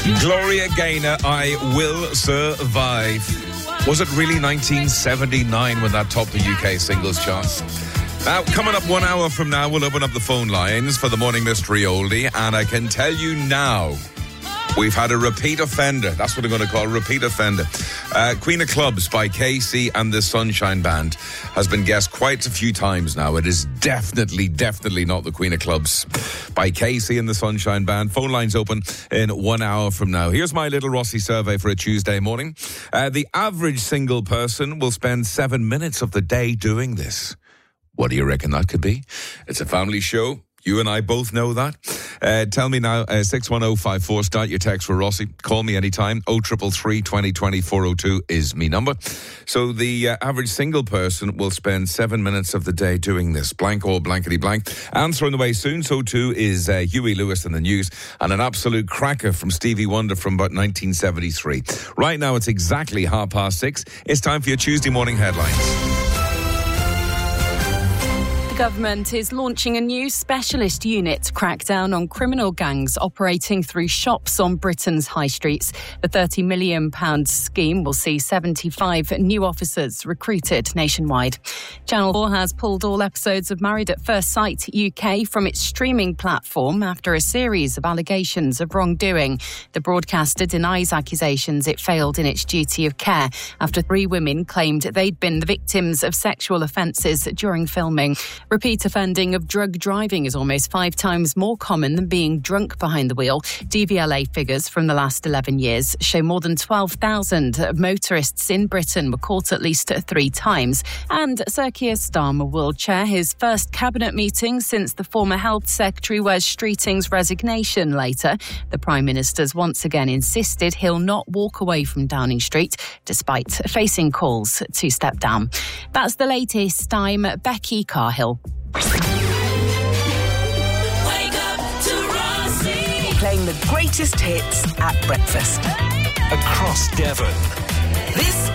Gloria Gaynor, I Will Survive. Was it really 1979 when that topped the UK singles charts? Now, coming up 1 hour from now, we'll open up the phone lines for the Morning Mystery Oldie, and I can tell you now, we've had a repeat offender. That's what I'm going to call a repeat offender. Queen of Clubs by KC and the Sunshine Band has been guessed quite a few times now. It is definitely not the Queen of Clubs by KC and the Sunshine Band. Phone lines open in 1 hour from now. Here's my little Rossi survey for a Tuesday morning. The average single person will spend 7 minutes of the day doing this. What do you reckon that could be? It's a family show. You and I both know that. Tell me now, 61054, start your text for Rossi. Call me anytime. 0333 2020 402 is me number. So the average single person will spend 7 minutes of the day doing this. Blank or blankety blank. Answer on the way soon. So too is Huey Lewis in the news. And an absolute cracker from Stevie Wonder from about 1973. Right now it's exactly 6:30. It's time for your Tuesday morning headlines. The government is launching a new specialist unit to crack down on criminal gangs operating through shops on Britain's high streets. The £30 million scheme will see 75 new officers recruited nationwide. Channel 4 has pulled all episodes of Married at First Sight UK from its streaming platform after a series of allegations of wrongdoing. The broadcaster denies accusations it failed in its duty of care after 3 women claimed they'd been the victims of sexual offences during filming. Repeat offending of drug driving is almost 5 times more common than being drunk behind the wheel. DVLA figures from the last 11 years show more than 12,000 motorists in Britain were caught at least 3 times. And Sir Keir Starmer will chair his first cabinet meeting since the former Health Secretary Wes Streeting's resignation later. The Prime Minister's once again insisted he'll not walk away from Downing Street, despite facing calls to step down. That's the latest. I'm Becky Carhill. Wake up to Rossi. Playing the greatest hits at breakfast. Across Devon. This